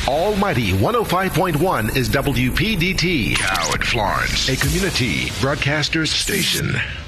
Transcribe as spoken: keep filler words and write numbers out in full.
Almighty one oh five point one is W P D T. Coward Florence, a community broadcasters station.